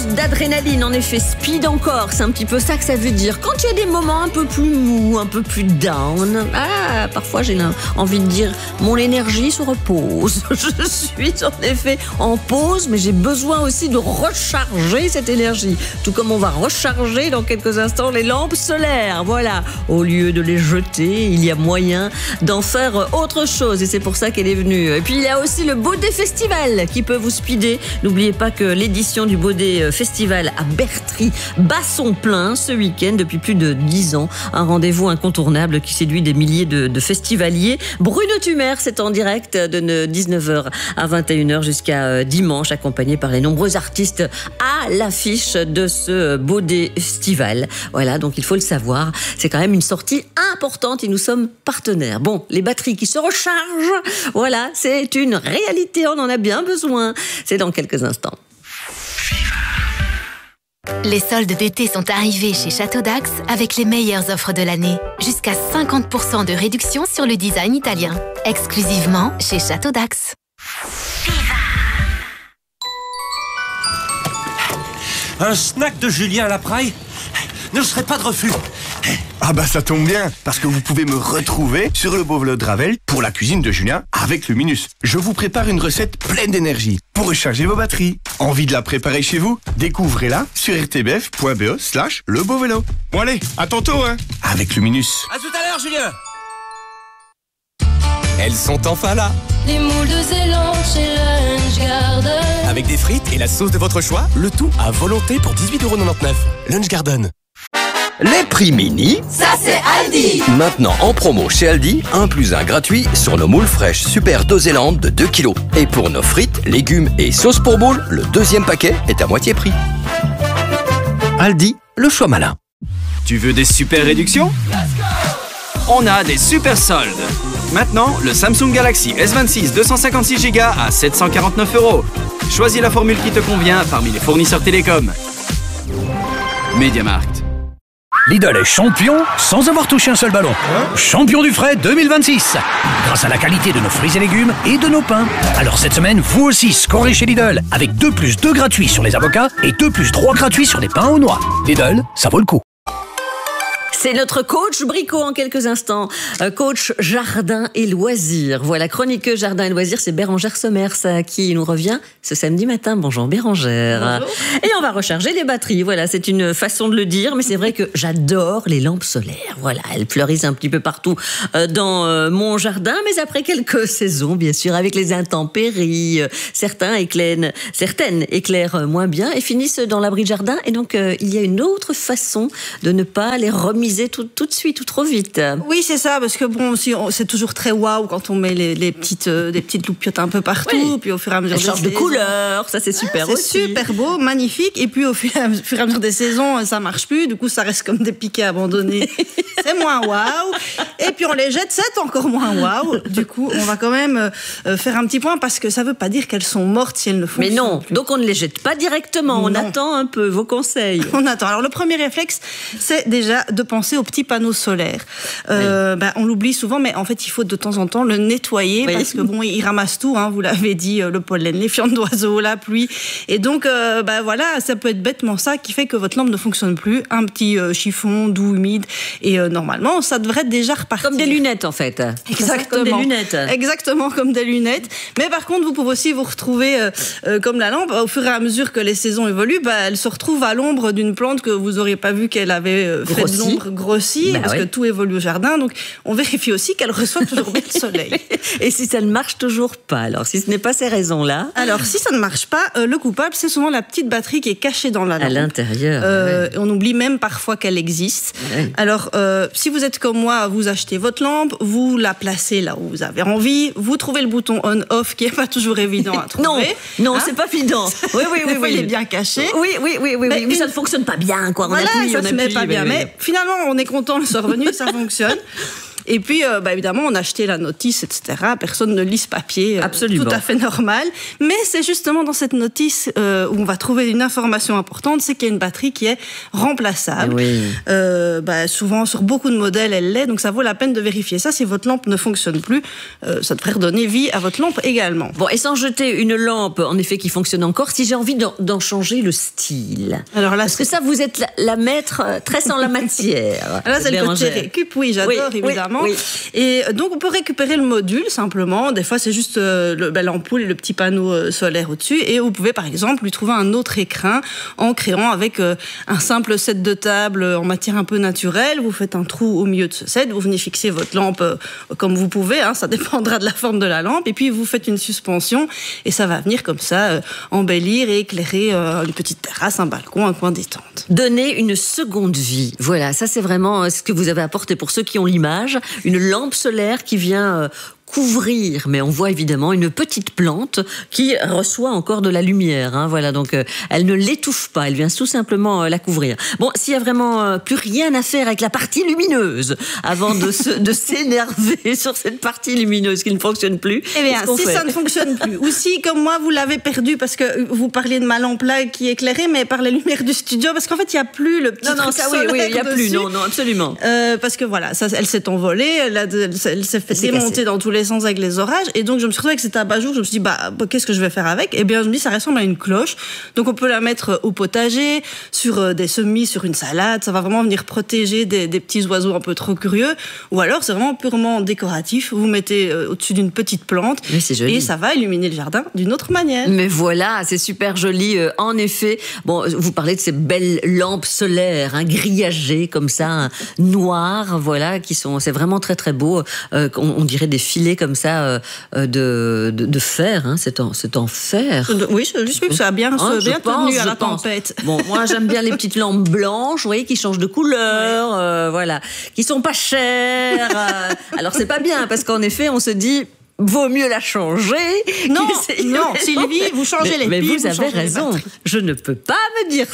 plus d'adrénaline, en effet, speed encore, c'est un petit peu ça que ça veut dire. Quand il y a des moments un peu plus mous, un peu plus down, parfois j'ai envie de dire, mon énergie se repose. Je suis en effet en pause, mais j'ai besoin aussi de recharger cette énergie. Tout comme on va recharger dans quelques instants les lampes solaires. Voilà, au lieu de les jeter, il y a moyen d'en faire autre chose et c'est pour ça qu'elle est venue. Et puis il y a aussi le Baudet Festival qui peut vous speeder. N'oubliez pas que l'édition du Baudet Festival à Bertry bat son plein ce week-end depuis plus de 10 ans. Un rendez-vous incontournable qui séduit des milliers de festivaliers. Bruno Thumer, c'est en direct de 19h à 21h jusqu'à dimanche, accompagné par les nombreux artistes à l'affiche de ce Baudet Festival. Voilà, donc il faut le savoir, c'est quand même une sortie importante et nous sommes partenaires. Bon, les batteries qui se rechargent, voilà, c'est une réalité, on en a bien besoin. C'est dans quelques instants. Les soldes d'été sont arrivés chez Château d'Ax avec les meilleures offres de l'année. Jusqu'à 50% de réduction sur le design italien. Exclusivement chez Château d'Ax. Un snack de Julien à la Praille ne serait pas de refus. Ah bah ça tombe bien, parce que vous pouvez me retrouver sur le beau vélo de Ravel pour la cuisine de Julien avec Luminus. Je vous prépare une recette pleine d'énergie pour recharger vos batteries. Envie de la préparer chez vous? Découvrez-la sur rtbf.be/lebeauvélo. Bon allez, à tantôt hein, avec Luminus. À tout à l'heure Julien. Elles sont enfin là. Les moules de Zélande chez Lunch Garden. Avec des frites et la sauce de votre choix, le tout à volonté pour 18,99 €. Lunch Garden. Les prix mini, Ça c'est Aldi. maintenant en promo chez Aldi, 1 + 1 gratuit sur nos moules fraîches Super de Zélande de 2 kg. Et pour nos frites, légumes et sauces pour moules, le deuxième paquet est à moitié prix. Aldi, le choix malin. Tu veux des super réductions? On a des super soldes. Maintenant, le Samsung Galaxy S26 256 Go à 749 €. Choisis la formule qui te convient parmi les fournisseurs télécoms. MediaMarkt. Lidl est champion sans avoir touché un seul ballon. Champion du frais 2026. Grâce à la qualité de nos fruits et légumes et de nos pains. Alors cette semaine, vous aussi scorez chez Lidl avec 2 + 2 gratuits sur les avocats et 2 + 3 gratuits sur les pains aux noix. Lidl, ça vaut le coup. C'est notre coach Brico en quelques instants. Coach jardin et loisirs. Voilà, chroniqueuse jardin et loisirs, c'est Bérangère Sommers qui nous revient ce samedi matin. Bonjour Bérangère. Bonjour. Et on va recharger les batteries. Voilà, c'est une façon de le dire, mais c'est vrai que j'adore les lampes solaires. Voilà, elles fleurissent un petit peu partout dans mon jardin, mais après quelques saisons, bien sûr, avec les intempéries, certaines éclairent moins bien et finissent dans l'abri de jardin. Et donc, il y a une autre façon de ne pas les remiser tout de suite ou trop vite. Oui, c'est ça, parce que bon, c'est toujours très waouh quand on met des petites loupiottes un peu partout, Oui. puis au fur et à mesure Elles changent de couleur, ça c'est super aussi. C'est super beau, magnifique, et puis au fur et à mesure des saisons, ça marche plus, du coup ça reste comme des piquets abandonnés, c'est moins waouh, et puis on les jette, c'est encore moins waouh. Du coup, on va quand même faire un petit point, parce que ça veut pas dire qu'elles sont mortes si elles ne fonctionnent Mais non, plus. donc on ne les jette pas directement, on Non. attend un peu vos conseils. On attend. Alors le premier réflexe, c'est déjà de penser aux petits panneaux solaires. On l'oublie souvent, mais en fait, il faut de temps en temps le nettoyer, parce que bon, il ramasse tout, hein, vous l'avez dit, le pollen, les fientes d'oiseaux, la pluie. Et donc, voilà, ça peut être bêtement ça qui fait que votre lampe ne fonctionne plus. Un petit chiffon doux, humide, et normalement, ça devrait déjà repartir. Comme des lunettes, en fait. Exactement. Comme des lunettes. Exactement, comme des lunettes. Mais par contre, vous pouvez aussi vous retrouver comme la lampe, au fur et à mesure que les saisons évoluent, elle se retrouve à l'ombre d'une plante que vous n'auriez pas vu qu'elle avait fait de l'ombre, grossie, parce que tout évolue au jardin. Donc, on vérifie aussi qu'elle reçoit toujours bien le soleil. Et si ça ne marche toujours pas, alors si ce n'est pas ces raisons-là. Alors, si ça ne marche pas, le coupable, c'est souvent la petite batterie qui est cachée dans la lampe. À l'intérieur. On oublie même parfois qu'elle existe. Ouais. Alors, si vous êtes comme moi, vous achetez votre lampe, vous la placez là où vous avez envie, vous trouvez le bouton on-off qui n'est pas toujours évident à trouver. Non, c'est pas évident. Oui, Des fois, il est bien caché. Mais ça ne fonctionne pas bien, quoi. Voilà, on appuie, ça ne se met pas bien. Mais finalement, on est content, le soir venu, ça fonctionne. Et puis, évidemment, on a acheté la notice, etc. Personne ne lit ce papier. Absolument. Tout à fait normal. Mais c'est justement dans cette notice où on va trouver une information importante, c'est qu'il y a une batterie qui est remplaçable. Oui. Souvent, sur beaucoup de modèles, elle l'est. Donc, ça vaut la peine de vérifier ça. Si votre lampe ne fonctionne plus, ça devrait redonner vie à votre lampe également. Bon, et sans jeter une lampe, en effet, qui fonctionne encore, si j'ai envie d'en changer le style. Alors là, parce que ça, vous êtes la maître très en la matière. Là, c'est le côté récup, oui, j'adore, évidemment. Oui. Et donc, on peut récupérer le module, simplement. Des fois, c'est juste l'ampoule et le petit panneau solaire au-dessus. Et vous pouvez, par exemple, lui trouver un autre écrin en créant avec un simple set de table en matière un peu naturelle. Vous faites un trou au milieu de ce set, vous venez fixer votre lampe comme vous pouvez, hein, ça dépendra de la forme de la lampe. Et puis, vous faites une suspension et ça va venir comme ça embellir et éclairer une petite terrasse, un balcon, un coin détente. Donner une seconde vie. Voilà, ça c'est vraiment ce que vous avez apporté pour ceux qui ont l'image. Une lampe solaire qui vient couvrir, mais on voit évidemment une petite plante qui reçoit encore de la lumière. Hein, voilà, donc elle ne l'étouffe pas, elle vient tout simplement la couvrir. Bon, s'il y a vraiment plus rien à faire avec la partie lumineuse, avant de s'énerver sur cette partie lumineuse qui ne fonctionne plus. Eh bien, si ça ne fonctionne plus, ou si, comme moi, vous l'avez perdu parce que vous parliez de ma lampe là qui est éclairée, mais par les lumières du studio, parce qu'en fait, il n'y a plus le petit truc solaire il n'y a plus, non, absolument. Parce que voilà, ça, elle s'est envolée, elle s'est fait démonter dans tous les sens avec les orages, et donc je me suis retrouvée avec cet abat-jour. Je me suis dit, qu'est-ce que je vais faire avec? Eh bien, je me dis, ça ressemble à une cloche, donc on peut la mettre au potager, sur des semis, sur une salade. Ça va vraiment venir protéger des petits oiseaux un peu trop curieux, ou alors c'est vraiment purement décoratif. Vous mettez au-dessus d'une petite plante, et ça va illuminer le jardin d'une autre manière. Mais voilà, c'est super joli, en effet. Bon, vous parlez de ces belles lampes solaires, grillagées comme ça, noires, voilà, c'est vraiment très très beau. On dirait des filets comme ça de fer, hein, c'est en fer. Oui, ça a bien tenu à la tempête. Bon, moi j'aime bien les petites lampes blanches, vous voyez, qui changent de couleur, voilà, qui sont pas chères. Alors c'est pas bien parce qu'en effet on se dit, vaut mieux la changer. Non, Sylvie, vous changez les piles. Mais vous avez raison. Je ne peux pas me dire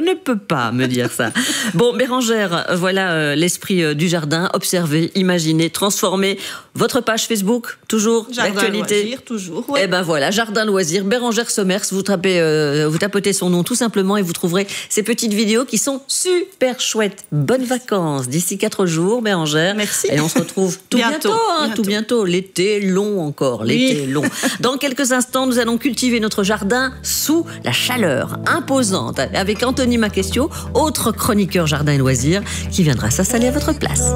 ça. Bon, Bérangère, voilà l'esprit du jardin. Observez, imaginez, transformez votre page Facebook, toujours d'actualité. Loisirs, toujours. Ouais. Eh ben voilà, Jardin Loisirs, Bérangère Sommers. Vous tapotez son nom tout simplement et vous trouverez ces petites vidéos qui sont super chouettes. Bonnes vacances d'ici 4 jours, Bérangère. Merci. Et on se retrouve tout bientôt. L'été long encore, l'été long. Dans quelques instants, nous allons cultiver notre jardin sous la chaleur imposante avec Anthony Macchestio, autre chroniqueur jardin et loisirs, qui viendra s'installer à votre place.